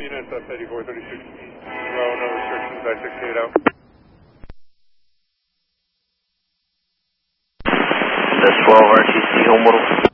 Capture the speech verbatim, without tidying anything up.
Units, that's eighty-four thirty-six. Row, no restrictions, I sixty-eight out. That's twelve R T C, home model.